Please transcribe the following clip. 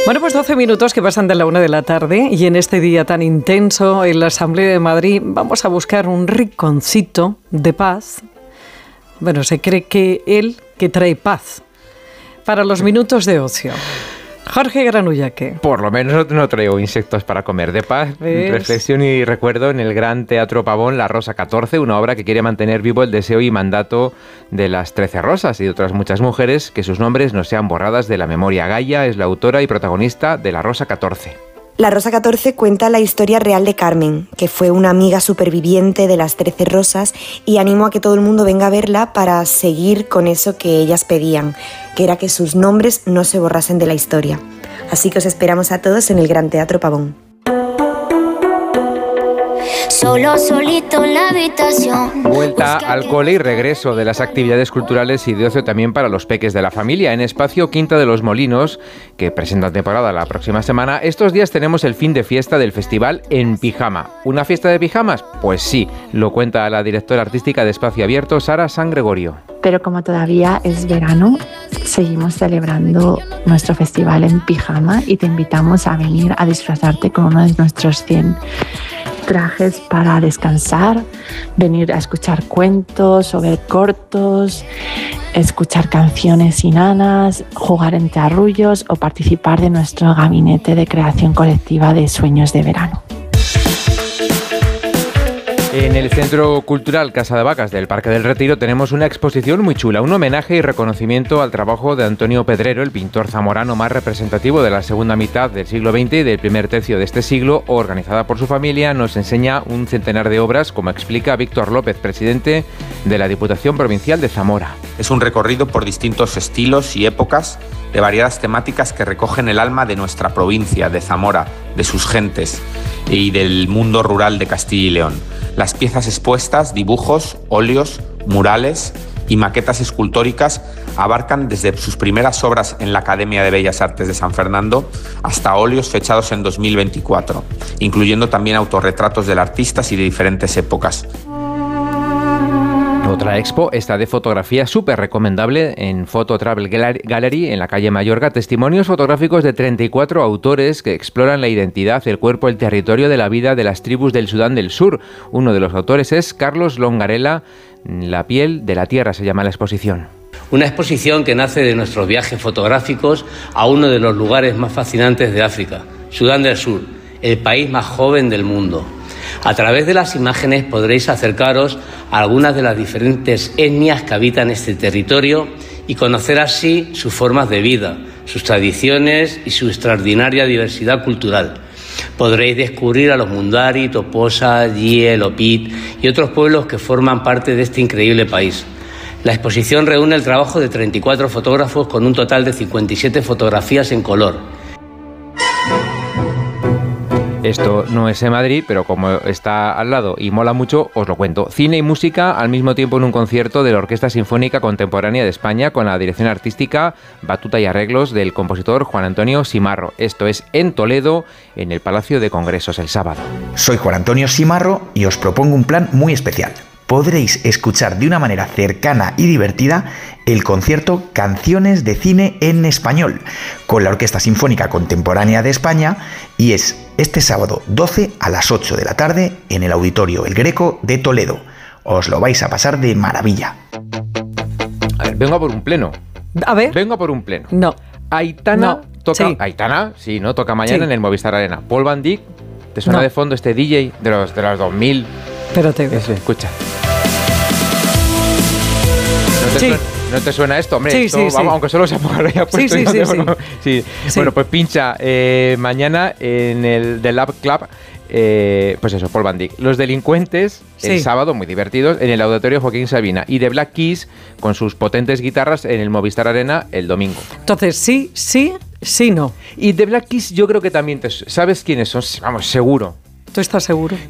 Bueno, pues 12 minutos que pasan de la 1 de la tarde y en este día tan intenso en la Asamblea de Madrid vamos a buscar un rinconcito de paz. Bueno, se cree que trae paz para los minutos de ocio. Jorge Granullaque. Por lo menos no traigo insectos para comer. De paz, reflexión y recuerdo en el Gran Teatro Pavón, La Rosa 14, una obra que quiere mantener vivo el deseo y mandato de las 13 Rosas y de otras muchas mujeres, que sus nombres no sean borradas de la memoria. Gaia es la autora y protagonista de La Rosa 14. La Rosa 14 cuenta la historia real de Carmen, que fue una amiga superviviente de las 13 Rosas, y animo a que todo el mundo venga a verla para seguir con eso que ellas pedían, que era que sus nombres no se borrasen de la historia. Así que os esperamos a todos en el Gran Teatro Pavón. Solo, solito en la habitación. Vuelta al cole y regreso de las actividades culturales y de ocio también para los peques de la familia. En Espacio Quinta de los Molinos, que presentan temporada la próxima semana, estos días tenemos el fin de fiesta del festival En Pijama. ¿Una fiesta de pijamas? Pues sí, lo cuenta la directora artística de Espacio Abierto, Sara San Gregorio. Pero como todavía es verano, seguimos celebrando nuestro festival En Pijama y te invitamos a venir a disfrazarte con uno de nuestros 100 trajes para descansar, venir a escuchar cuentos o ver cortos, escuchar canciones inanas, jugar entre arrullos o participar de nuestro gabinete de creación colectiva de sueños de verano. En el Centro Cultural Casa de Vacas del Parque del Retiro tenemos una exposición muy chula, un homenaje y reconocimiento al trabajo de Antonio Pedrero, el pintor zamorano más representativo de la segunda mitad del siglo XX y del primer tercio de este siglo. Organizada por su familia, nos enseña un centenar de obras, como explica Víctor López, presidente de la Diputación Provincial de Zamora. Es un recorrido por distintos estilos y épocas de variadas temáticas que recogen el alma de nuestra provincia, de Zamora, de sus gentes y del mundo rural de Castilla y León. Las piezas expuestas, dibujos, óleos, murales y maquetas escultóricas abarcan desde sus primeras obras en la Academia de Bellas Artes de San Fernando hasta óleos fechados en 2024, incluyendo también autorretratos del artista y de diferentes épocas. Otra expo está de fotografía súper recomendable en Photo Travel Gallery en la calle Mayorga. Testimonios fotográficos de 34 autores que exploran la identidad, el cuerpo, el territorio de la vida de las tribus del Sudán del Sur. Uno de los autores es Carlos Longarela. La piel de la tierra se llama la exposición. Una exposición que nace de nuestros viajes fotográficos a uno de los lugares más fascinantes de África, Sudán del Sur, el país más joven del mundo. A través de las imágenes podréis acercaros a algunas de las diferentes etnias que habitan este territorio y conocer así sus formas de vida, sus tradiciones y su extraordinaria diversidad cultural. Podréis descubrir a los Mundari, Toposa, Yie, Lopit y otros pueblos que forman parte de este increíble país. La exposición reúne el trabajo de 34 fotógrafos con un total de 57 fotografías en color. Esto no es en Madrid, pero como está al lado y mola mucho, os lo cuento. Cine y música al mismo tiempo en un concierto de la Orquesta Sinfónica Contemporánea de España con la dirección artística, batuta y arreglos del compositor Juan Antonio Simarro. Esto es en Toledo, en el Palacio de Congresos, el sábado. Soy Juan Antonio Simarro y os propongo un plan muy especial. Podréis escuchar de una manera cercana y divertida el concierto Canciones de Cine en Español con la Orquesta Sinfónica Contemporánea de España, y es este sábado 12 a las 8 de la tarde en el Auditorio El Greco de Toledo. Os lo vais a pasar de maravilla. A ver, vengo a por un pleno. A ver. Vengo a por un pleno. No. Aitana No. toca. Sí. Aitana, sí, ¿no? Toca mañana en el Movistar Arena. Paul Van Dyk, ¿te suena No. de fondo este DJ de los 2000? Espérate. Eso, escucha. Sí. ¿No te suena esto? Hombre, Sí, esto, sí, vamos, sí. aunque solo se lo haya puesto. Sí, yo, sí, ¿no? sí. Sí. Sí. Bueno, pues pincha mañana en el The Lab Club, pues eso, Paul Van Dyk. Los Delincuentes, el Sí. sábado, muy divertidos, en el Auditorio Joaquín Sabina. Y The Black Keys, con sus potentes guitarras, en el Movistar Arena el domingo. Entonces, sí, no. Y The Black Keys yo creo que también ¿sabes quiénes son? Vamos, seguro. ¿Tú estás seguro?